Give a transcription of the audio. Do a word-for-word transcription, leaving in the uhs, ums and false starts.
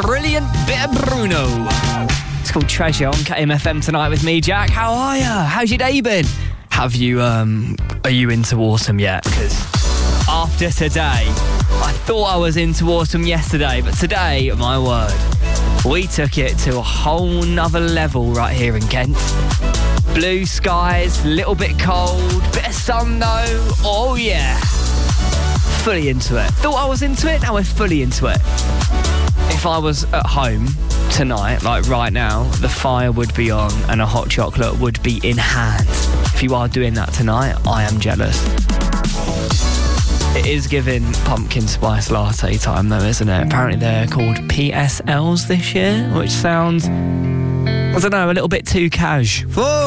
brilliant bit of Bruno. It's called Treasure on K M F M tonight with me, Jack. How are you? How's your day been? Have you, um, are you into autumn yet? Because after today, I thought I was into autumn yesterday, but today, my word, we took it to a whole nother level right here in Kent. Blue skies, little bit cold, bit of sun though. Oh yeah. Fully into it. Thought I was into it, now we're fully into it. If I was at home tonight, like right now, the fire would be on and a hot chocolate would be in hand. If you are doing that tonight, I am jealous. It is giving pumpkin spice latte time though, isn't it? Apparently they're called P S Ls this year, which sounds, I don't know, a little bit too cash.